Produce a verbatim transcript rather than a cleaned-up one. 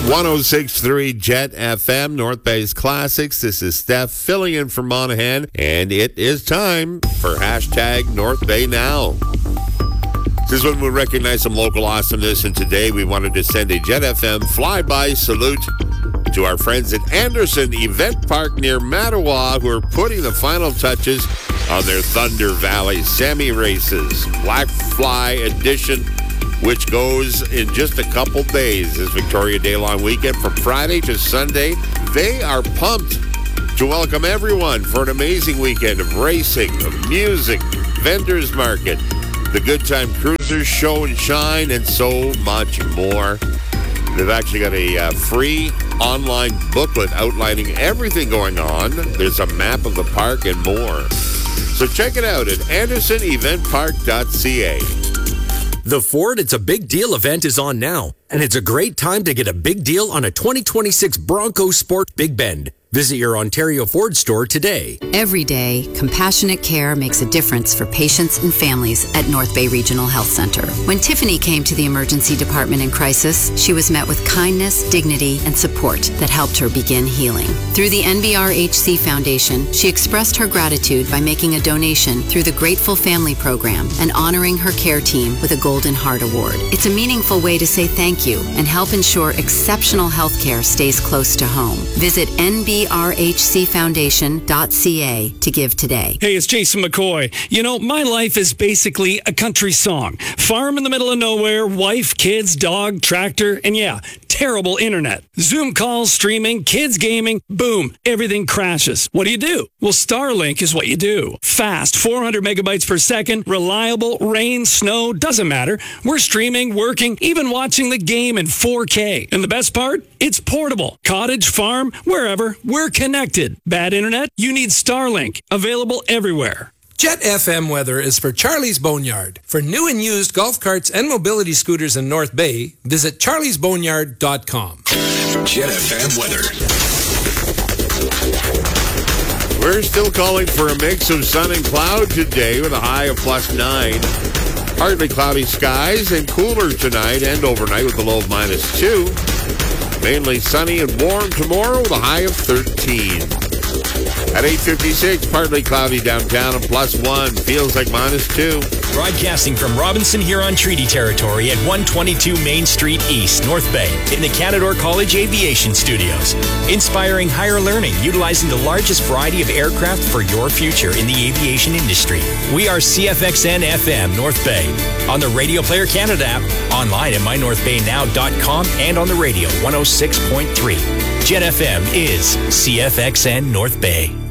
one oh six point three Jet F M, North Bay's Classics. This is Steph filling in for Monahan, and it is time for hashtag North Bay Now. This is when we recognize some local awesomeness, and today we wanted to send a Jet F M flyby salute to our friends at Anderson Event Park near Mattawa, who are putting the final touches on their Thunder Valley Semi Races. Black Fly Edition, which goes in just a couple days, this Victoria Day long weekend from Friday to Sunday. They are pumped to welcome everyone for an amazing weekend of racing, of music, vendors market, the Good Time Cruisers show and shine, and so much more. They've actually got a uh, free online booklet outlining everything going on. There's a map of the park and more. So check it out at anderson event park dot c a. The Ford It's a Big Deal event is on now, and it's a great time to get a big deal on a twenty twenty-six Bronco Sport Big Bend. Visit your Ontario Ford store today. Every day, compassionate care makes a difference for patients and families at North Bay Regional Health Centre. When Tiffany came to the emergency department in crisis, she was met with kindness, dignity, and support that helped her begin healing. Through the N B R H C Foundation, she expressed her gratitude by making a donation through the Grateful Family Program and honoring her care team with a Golden Heart Award. It's a meaningful way to say thank you and help ensure exceptional health care stays close to home. Visit N B R H C foundation dot c a to give today. Hey, it's Jason McCoy. You know, my life is basically a country song. Farm in the middle of nowhere, wife, kids, dog, tractor, and yeah, terrible internet. Zoom calls, streaming, kids gaming, boom, everything crashes. What do you do? Well, Starlink is what you do. Fast, four hundred megabytes per second, reliable, rain, snow, doesn't matter. We're streaming, working, even watching the game in four K. And the best part? It's portable. Cottage, farm, wherever, we're connected. Bad internet? You need Starlink. Available everywhere. Jet F M weather is for Charlie's Boneyard. For new and used golf carts and mobility scooters in North Bay, visit charlies boneyard dot com. Jet F M weather. We're still calling for a mix of sun and cloud today with a high of plus nine. Partly cloudy skies and cooler tonight and overnight with a low of minus two. Mainly sunny and warm tomorrow with a high of thirteen. At eight fifty-six, partly cloudy downtown and plus one. Feels like minus two. Broadcasting from Robinson Huron Treaty Territory at one twenty-two Main Street East, North Bay, in the Canadore College Aviation Studios. Inspiring higher learning, utilizing the largest variety of aircraft for your future in the aviation industry. We are C F X N F M North Bay. On the Radio Player Canada app, online at my north bay now dot com, and on the radio one oh six point three. Jet F M is C F X N North Bay.